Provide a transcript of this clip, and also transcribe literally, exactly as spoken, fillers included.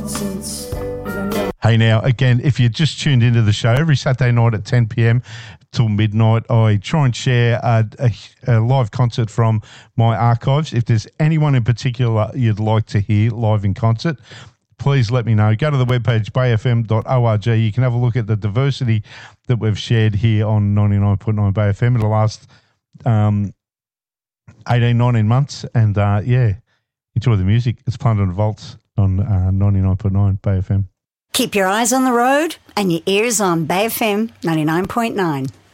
Hey now, again, if you just tuned into the show, every Saturday night at ten p.m. till midnight, I try and share a, a, a live concert from my archives. If there's anyone in particular you'd like to hear live in concert, please let me know. Go to the webpage, bay f m dot org. You can have a look at the diversity that we've shared here on ninety-nine point nine Bay F M in the last um, eighteen, nineteen months. And, uh, yeah, enjoy the music. It's Plunder and Vaults on uh, ninety-nine point nine Bay F M. Keep your eyes on the road and your ears on Bay F M ninety-nine point nine.